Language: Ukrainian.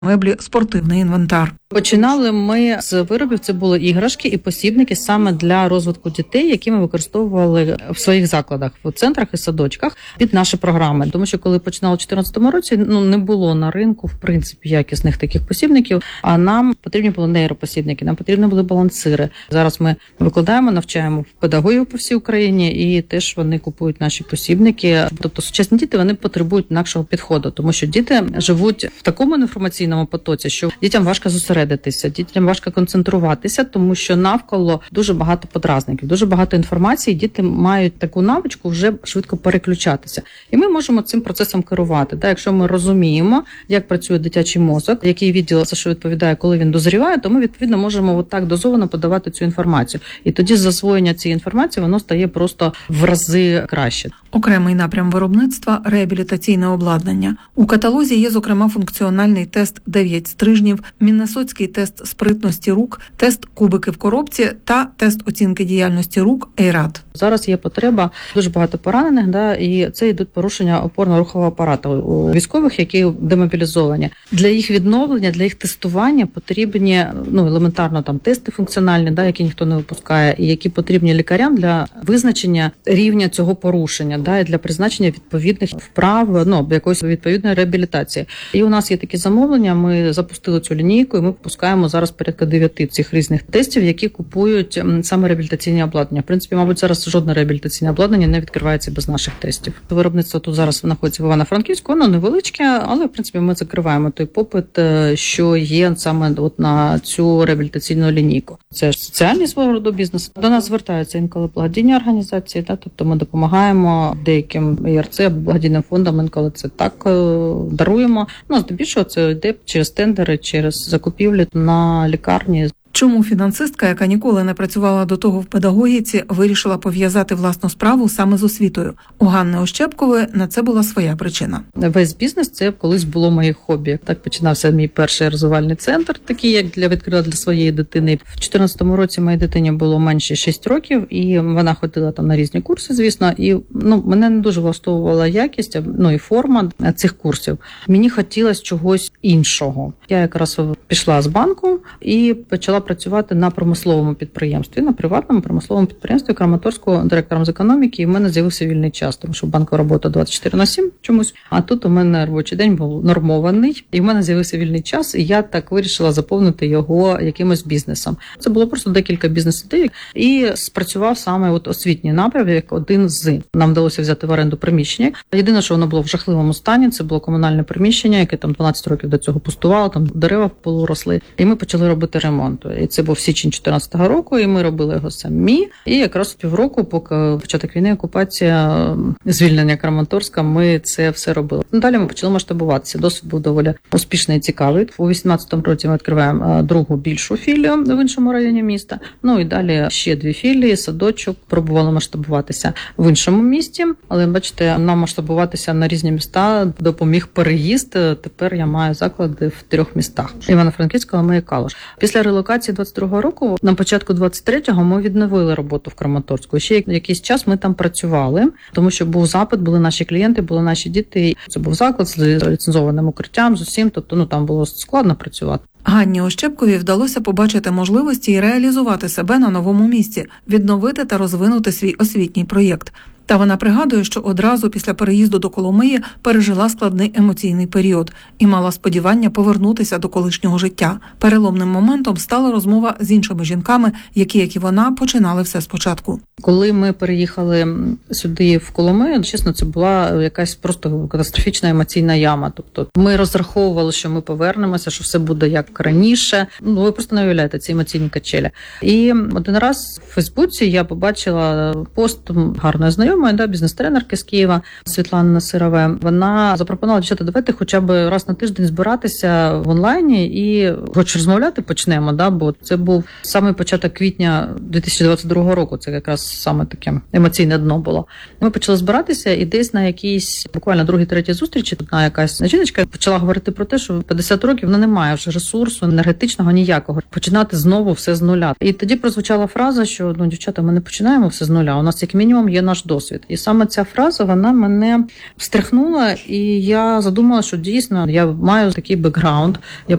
меблі, спортивний інвентар. Починали ми з виробів, це були іграшки і посібники саме для розвитку дітей, які ми використовували в своїх закладах, в центрах і садочках під наші програми. Тому що коли починали в 2014 році, не було на ринку, в принципі, якісних таких посібників, а нам потрібні були нейропосібники, нам потрібні були балансири. Зараз ми викладаємо, навчаємо педагогів по всій Україні, і теж вони купують наші посібники. Тобто сучасні діти, вони потребують інакшого підходу, тому що діти живуть в такому інформаційному потоці, що дітям важко зосередитися, дітям важко концентруватися, тому що навколо дуже багато подразників, дуже багато інформації, діти мають таку навичку вже швидко переключатися. І ми можемо цим процесом керувати. Якщо ми розуміємо, як працює дитячий мозок, який відділ за що відповідає, коли він дозріває, то ми, відповідно, можемо отак дозовано подавати цю інформацію. І тоді засвоєння цієї інформації, воно стає просто в рази краще. Окремий напрям виробництва – реабілітаційне обладнання. У каталозі є, зокрема, функціональний тест 9 стрижнів, міннесотський тест спритності рук, тест кубики в коробці та тест оцінки діяльності рук ЕЙРАД. Зараз є потреба, дуже багато поранених, і це йдуть порушення опорно-рухового апарату у військових, які демобілізовані. Для їх відновлення, для їх тестування потрібні елементарно тести функціональні, які ніхто не випускає, і які потрібні лікарям для визначення рівня цього порушення, і для призначення відповідних вправ, якоїсь відповідної реабілітації. І у нас є такі замовлення, ми запустили цю лінійку, і ми випускаємо зараз порядка 9 цих різних тестів, які купують саме реабілітаційні обладнання. В принципі, мабуть, зараз жодне реабілітаційне обладнання не відкривається без наших тестів. Виробництво тут зараз знаходиться в Івано-Франківську, воно невеличке, але, в принципі, ми закриваємо той попит, що є саме на цю реабілітаційну лінійку. Це соціальний свого роду бізнес. До нас звертаються інколи благодійні організації, тобто ми допомагаємо деяким ЄРЦ, благодійним фондам, інколи це так даруємо. Здебільшого це йде через тендери, через закупівлі на лікарні. Чому фінансистка, яка ніколи не працювала до того в педагогіці, вирішила пов'язати власну справу саме з освітою? У Ганни Ощепкової на це була своя причина. Весь бізнес – це колись було моє хобі. Так починався мій перший розвивальний центр, такий, як відкрила для своєї дитини. В 2014 році моїй дитині було менше 6 років, і вона ходила на різні курси, звісно, і мене не дуже влаштовувала якість, і форма цих курсів. Мені хотілося чогось іншого. Я якраз пішла з банку і почала працювати на промисловому підприємстві, на приватному промисловому підприємстві Краматорську директором з економіки, і в мене з'явився вільний час, тому що в банку робота 24/7 чомусь, а тут у мене робочий день був нормований, і в мене з'явився вільний час, і я так вирішила заповнити його якимось бізнесом. Це було просто декілька бізнес-ідей, і спрацював саме освітній напрям, як один з. Нам вдалося взяти в оренду приміщення. Єдине, що воно було в жахливому стані, це було комунальне приміщення, яке 12 років до цього пустувало, дерева в полу росли, і ми почали робити ремонт. І це був січень 2014 року, і ми робили його самі. І якраз півроку, поки початок війни, окупація, звільнення Краматорська, ми це все робили. Далі ми почали масштабуватися. Досвід був доволі успішний і цікавий. У 2018 році ми відкриваємо другу більшу філію в іншому районі міста. І далі ще 2 філії, садочок. Пробували масштабуватися в іншому місті. Але, бачите, нам масштабуватися на різні міста допоміг переїзд. Тепер я маю заклади в 3 містах. Івано-Франківську, Ломи і Калуш. Після релокації 22-го року, на початку 23-го, ми відновили роботу в Краматорську. Ще якийсь час ми там працювали, тому що був запит, були наші клієнти, були наші діти. Це був заклад з ліцензованим укриттям, з усім, тобто там було складно працювати. Ганні Ощепковій вдалося побачити можливості і реалізувати себе на новому місці, відновити та розвинути свій освітній проєкт. Та вона пригадує, що одразу після переїзду до Коломиї пережила складний емоційний період і мала сподівання повернутися до колишнього життя. Переломним моментом стала розмова з іншими жінками, які, як і вона, починали все спочатку. Коли ми переїхали сюди, в Коломию, чесно, це була якась просто катастрофічна емоційна яма. Тобто ми розраховували, що ми повернемося, що все буде як раніше. Ви просто не уявляєте ці емоційні качелі. І один раз в Фейсбуці я побачила пост гарної знайомої, бізнес-тренерки з Києва Світлани Насирової. Вона запропонувала, дівчата, давайте хоча б раз на тиждень збиратися в онлайні і хоч розмовляти почнемо, бо це був самий початок квітня 2022 року. Це якраз саме таке емоційне дно було. Ми почали збиратися, і десь на якійсь буквально 2-3 зустрічі одна якась жіночка почала говорити про те, що 50 років вона не має вже ресурсу енергетичного ніякого. Починати знову все з нуля. І тоді прозвучала фраза, що дівчата, ми не починаємо все з нуля. У нас як мінімум є наш досвід. досвід. І саме ця фраза, вона мене встряхнула, і я задумала, що дійсно я маю такий бекграунд, я